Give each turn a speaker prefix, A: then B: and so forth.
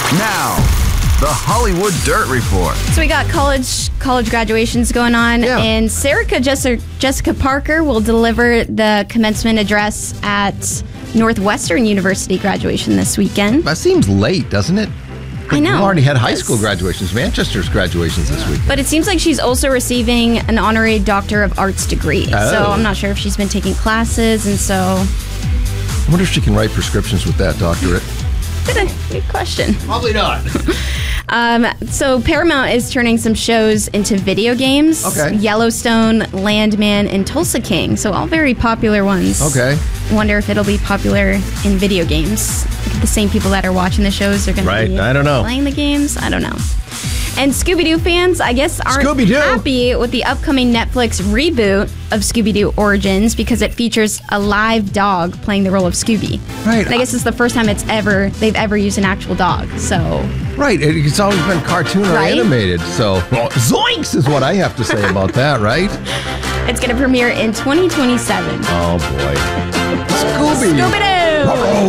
A: Now, the Hollywood Dirt Report.
B: So we got college graduations going on, and Serica Jessica Parker will deliver the commencement address at Northwestern University graduation this weekend.
C: That seems late, doesn't it?
B: I know.
C: We already had high school graduations, Manchester's graduations this week.
B: But it seems like she's also receiving an honorary Doctor of Arts degree. So I'm not sure if she's been taking classes, and so...
C: I wonder if she can write prescriptions with that doctorate.
B: Good question.
C: Probably not.
B: So Paramount is turning some shows into video games.
C: Okay.
B: Yellowstone, Landman, and Tulsa King. So all very popular ones.
C: Okay.
B: I wonder if it'll be popular in video games. Like the same people that are watching the shows are going to be
C: I don't know.
B: playing the games. I don't know. And Scooby-Doo fans, I guess, aren't happy with the upcoming Netflix reboot of Scooby-Doo Origins because it features a live dog playing the role of Scooby.
C: Right.
B: And I guess it's the first time they've ever used an actual dog. So.
C: Right. It's always been cartoon or animated. So, zoinks is what I have to say about that, right?
B: It's going to premiere in 2027.
C: Oh, boy. Scooby.
B: Scooby-Doo.